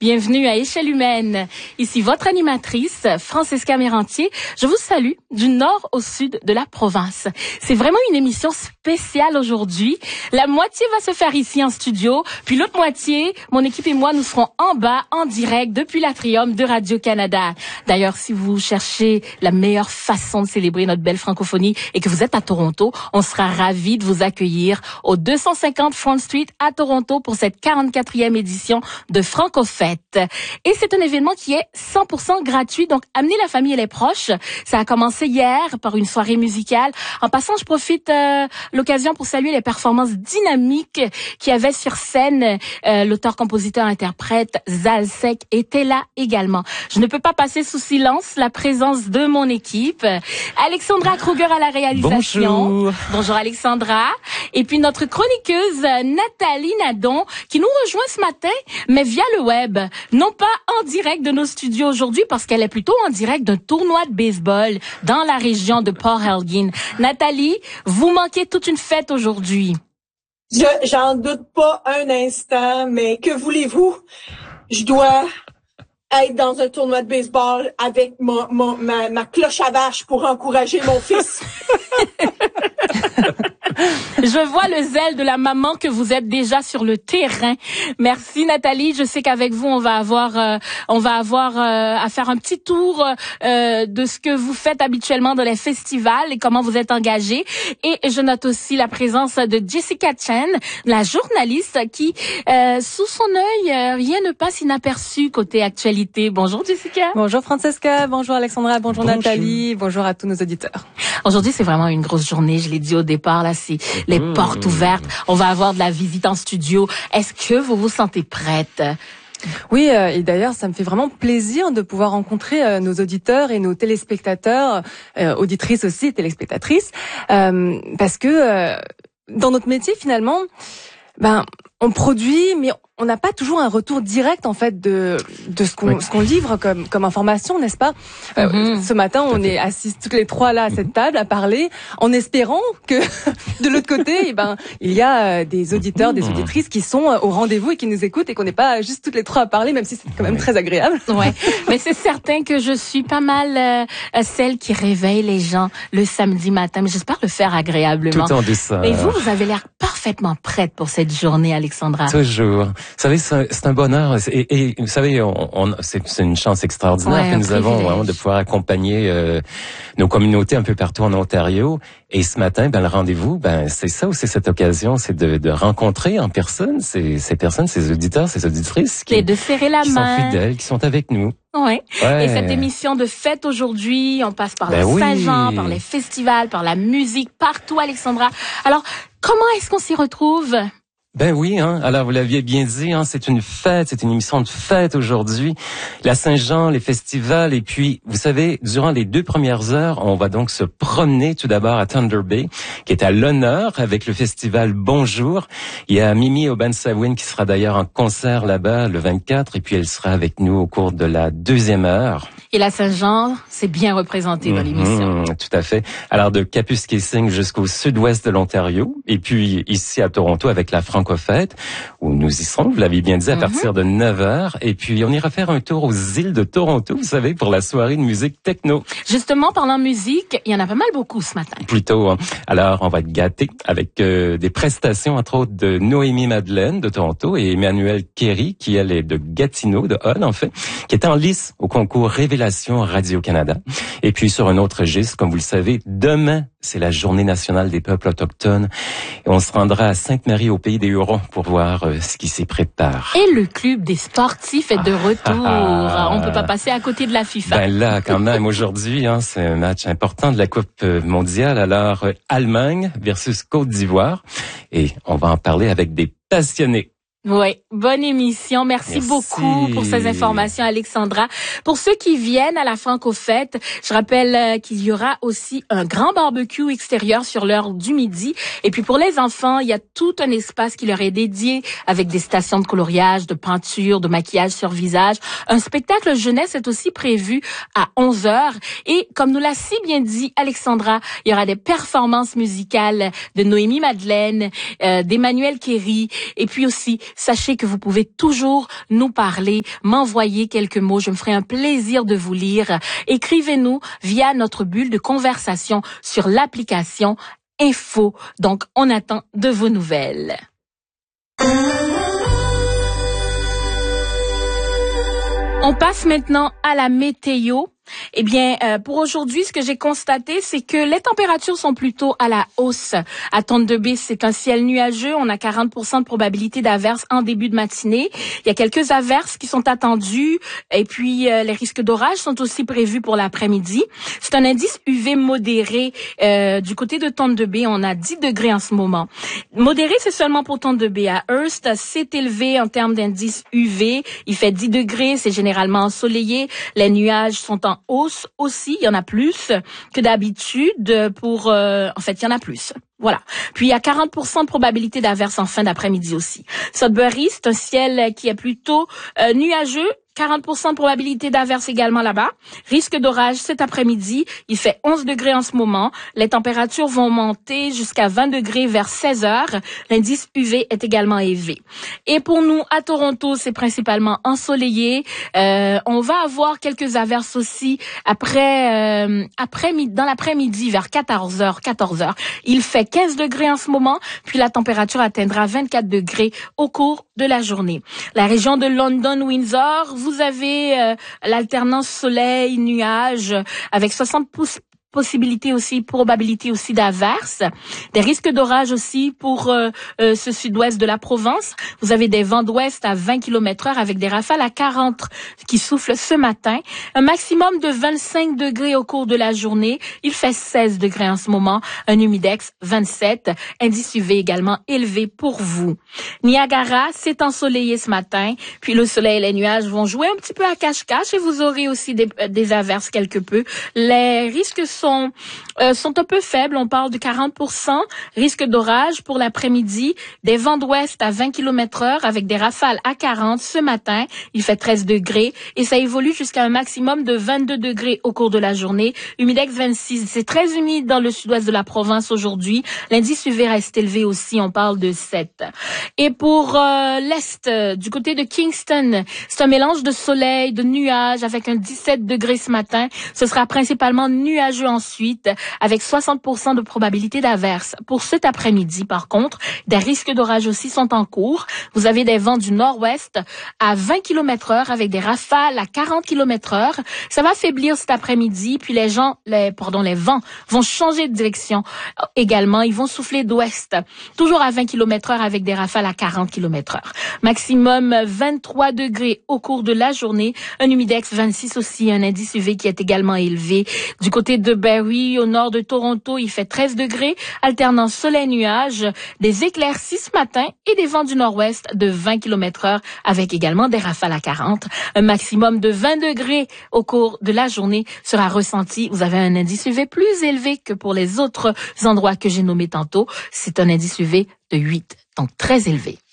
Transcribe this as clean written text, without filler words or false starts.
Bienvenue à Échelle humaine. Ici votre animatrice, Francesca Mérantier. Je vous salue du nord au sud de la province. C'est vraiment une émission spéciale aujourd'hui. La moitié va se faire ici en studio, puis l'autre moitié, mon équipe et moi, nous serons en bas, en direct, depuis l'Atrium de Radio-Canada. D'ailleurs, si vous cherchez la meilleure façon de célébrer notre belle francophonie et que vous êtes à Toronto, on sera ravis de vous accueillir au 250 Front Street à Toronto pour cette 44e édition de Francofête. Et c'est un événement qui est 100% gratuit, donc amenez la famille et les proches. Ça a commencé hier par une soirée musicale. En passant, je profite l'occasion pour saluer les performances dynamiques qu'il y avait sur scène. L'auteur, compositeur, interprète Zalsek était là également. Je ne peux pas passer sous silence la présence de mon équipe. Alexandra Kruger à la réalisation. Bonjour. Bonjour Alexandra. Et puis notre chroniqueuse Nathalie Nadon qui nous rejoint ce matin, mais via le web. Non pas en direct de nos studios aujourd'hui parce qu'elle est plutôt en direct d'un tournoi de baseball dans la région de Port Elgin. Nathalie, vous manquez toute une fête aujourd'hui. J'en doute pas un instant, mais que voulez-vous? Je dois être dans un tournoi de baseball avec ma cloche à vache pour encourager mon fils. Je vois le zèle de la maman que vous êtes déjà sur le terrain. Merci Nathalie. Je sais qu'avec vous on va avoir à faire un petit tour de ce que vous faites habituellement dans les festivals et comment vous êtes engagée. Et je note aussi la présence de Jessica Chen, la journaliste qui, sous son œil, rien ne passe inaperçu côté actualité. Bonjour Jessica. Bonjour Francesca, bonjour Alexandra, bonjour Nathalie, bonjour à tous nos auditeurs. Aujourd'hui, c'est vraiment une grosse journée. Je l'ai dit au départ, là, c'est les portes ouvertes. On va avoir de la visite en studio. Est-ce que vous vous sentez prête? Oui, et d'ailleurs, ça me fait vraiment plaisir de pouvoir rencontrer nos auditeurs et nos téléspectateurs, auditrices aussi, et téléspectatrices, parce que dans notre métier, finalement, on produit, mais on n'a pas toujours un retour direct en fait de ce qu'on livre comme information, n'est-ce pas? Ce matin, on est assis toutes les trois là à cette table à parler, en espérant que de l'autre côté, il y a des auditeurs, des auditrices qui sont au rendez-vous et qui nous écoutent et qu'on n'est pas juste toutes les trois à parler, même si c'est quand même très agréable. Ouais, mais c'est certain que je suis pas mal celle qui réveille les gens le samedi matin, mais j'espère le faire agréablement. Tout en douceur. Et vous avez l'air parfaitement prête pour cette journée, Alexandra. Toujours. Vous savez, c'est un bonheur. Et vous savez, c'est une chance extraordinaire que nous avons vraiment de pouvoir accompagner nos communautés un peu partout en Ontario. Et ce matin, le rendez-vous, c'est ça aussi cette occasion, c'est de rencontrer en personne ces personnes, ces auditeurs, ces auditrices et de serrer la main, sont fidèles, qui sont avec nous. Ouais. Et cette émission de fête aujourd'hui, on passe par la Saint-Jean, par les festivals, par la musique, partout, Alexandra. Alors, comment est-ce qu'on s'y retrouve? Oui, alors vous l'aviez bien dit, c'est une fête, c'est une émission de fête aujourd'hui. La Saint-Jean, les festivals, et puis, vous savez, durant les 2 premières heures, on va donc se promener tout d'abord à Thunder Bay, qui est à l'honneur avec le festival Bonjour. Il y a Mimi Obansawin qui sera d'ailleurs en concert là-bas le 24, et puis elle sera avec nous au cours de la 2e heure. Et la Saint-Jean, c'est bien représenté dans l'émission. Tout à fait. Alors, de Kapuskasing jusqu'au sud-ouest de l'Ontario, et puis ici à Toronto avec la Francofête, où nous y serons, vous l'avez bien dit, à partir de 9h. Et puis, on ira faire un tour aux îles de Toronto, vous savez, pour la soirée de musique techno. Justement, parlant musique, il y en a pas mal beaucoup ce matin. Plutôt. Alors, on va être gâtés avec des prestations, entre autres, de Noémie Madeleine de Toronto et Emmanuelle Kerry, qui, elle, est de Gatineau, de Hull, en fait, qui est en lice au concours Révélation Radio-Canada. Et puis, sur un autre registre, comme vous le savez, demain, c'est la Journée nationale des peuples autochtones. Et on se rendra à Sainte-Marie, au pays des Hurons, pour voir ce qui s'y prépare. Et le club des sportifs est de retour. On peut pas passer à côté de la FIFA. Là, quand même, aujourd'hui, c'est un match important de la Coupe mondiale. Alors, Allemagne versus Côte d'Ivoire. Et on va en parler avec des passionnés. Oui, bonne émission. Merci beaucoup pour ces informations, Alexandra. Pour ceux qui viennent à la Francofête, je rappelle qu'il y aura aussi un grand barbecue extérieur sur l'heure du midi. Et puis pour les enfants, il y a tout un espace qui leur est dédié avec des stations de coloriage, de peinture, de maquillage sur visage. Un spectacle jeunesse est aussi prévu à 11h. Et comme nous l'a si bien dit Alexandra, il y aura des performances musicales de Noémie Madeleine, d'Emmanuelle Kerry, et puis aussi sachez que vous pouvez toujours nous parler, m'envoyer quelques mots. Je me ferai un plaisir de vous lire. Écrivez-nous via notre bulle de conversation sur l'application Info. Donc, on attend de vos nouvelles. On passe maintenant à la météo. Eh bien, pour aujourd'hui, ce que j'ai constaté, c'est que les températures sont plutôt à la hausse. À Thunder Bay, c'est un ciel nuageux. On a 40% de probabilité d'averses en début de matinée. Il y a quelques averses qui sont attendues. Et puis, les risques d'orage sont aussi prévus pour l'après-midi. C'est un indice UV modéré. Du côté de Thunder Bay, on a 10 degrés en ce moment. Modéré, c'est seulement pour Thunder Bay. À Hearst, c'est élevé en termes d'indice UV. Il fait 10 degrés. C'est généralement ensoleillé. Les nuages sont en hausse aussi, il y en a plus que d'habitude en fait, il y en a plus. Voilà. Puis, il y a 40% de probabilité d'averse en fin d'après-midi aussi. Sudbury, c'est un ciel qui est plutôt nuageux. 40% de probabilité d'averse également là-bas. Risque d'orage cet après-midi. Il fait 11 degrés en ce moment. Les températures vont monter jusqu'à 20 degrés vers 16 heures. L'indice UV est également élevé. Et pour nous, à Toronto, c'est principalement ensoleillé. On va avoir quelques averses aussi dans l'après-midi vers 14h. Il fait 15 degrés en ce moment. Puis la température atteindra 24 degrés au cours de la journée. La région de London-Windsor, vous avez l'alternance soleil-nuage avec 60 probabilité aussi d'averses, des risques d'orage aussi pour ce sud-ouest de la province. Vous avez des vents d'ouest à 20 km/h avec des rafales à 40 qui soufflent ce matin. Un maximum de 25 degrés au cours de la journée. Il fait 16 degrés en ce moment. Un humidex 27. Indice UV également élevé pour vous. Niagara, c'est ensoleillé ce matin. Puis le soleil et les nuages vont jouer un petit peu à cache-cache et vous aurez aussi des averses quelque peu. Les risques sont un peu faibles. On parle de 40%. Risque d'orage pour l'après-midi. Des vents d'ouest à 20 km/h avec des rafales à 40 ce matin. Il fait 13 degrés et ça évolue jusqu'à un maximum de 22 degrés au cours de la journée. Humidex 26. C'est très humide dans le sud-ouest de la province aujourd'hui. L'indice UV reste élevé aussi. On parle de 7. Et pour l'est, du côté de Kingston, c'est un mélange de soleil, de nuages avec un 17 degrés ce matin. Ce sera principalement nuageux ensuite, avec 60% de probabilité d'averse. Pour cet après-midi, par contre, des risques d'orage aussi sont en cours. Vous avez des vents du nord-ouest à 20 km/h avec des rafales à 40 km/h. Ça va faiblir cet après-midi, puis les vents vont changer de direction également. Ils vont souffler d'ouest, toujours à 20 km/h avec des rafales à 40 km/h. Maximum 23 degrés au cours de la journée. Un humidex 26 aussi, un indice UV qui est également élevé. Du côté de Barrie, au nord de Toronto, il fait 13 degrés, alternant soleil-nuage, des éclaircies ce matin et des vents du nord-ouest de 20 km/h avec également des rafales à 40. Un maximum de 20 degrés au cours de la journée sera ressenti. Vous avez un indice UV plus élevé que pour les autres endroits que j'ai nommés tantôt. C'est un indice UV de 8, donc très élevé.